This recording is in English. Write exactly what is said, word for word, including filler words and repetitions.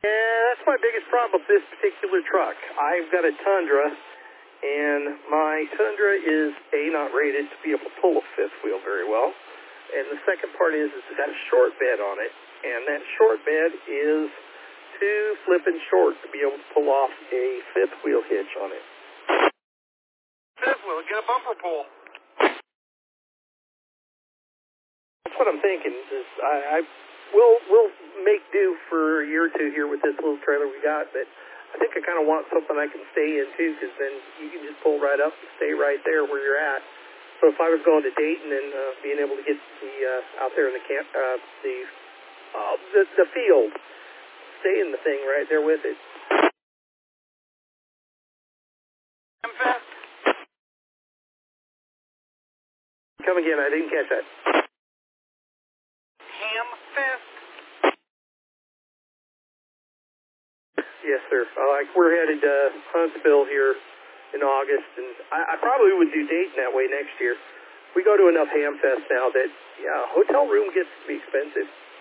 Yeah, that's my biggest problem with this particular truck. I've got a Tundra, and my Tundra is, A, not rated to be able to pull a fifth wheel very well. And the second part is, is it's got a short bed on it, and that short bed is too flippin' short to be able to pull off a fifth wheel hitch on it. Fifth wheel, get a bumper pull. That's what I'm thinking. Is I, I we'll we'll make do for a year or two here with this little trailer we got, but I think I kind of want something I can stay in too, because then you can just pull right up and stay right there where you're at. So if I was going to Dayton and uh, being able to get the uh, out there in the camp, uh, the, uh, the the field, stay in the thing right there with it. Hamfest? Come again, I didn't catch that. Hamfest? Yes, sir. Uh, like we're headed to Huntsville here in August, and I, I probably would do Dayton that way next year. We go to enough Hamfest now that, yeah, hotel room gets to be expensive.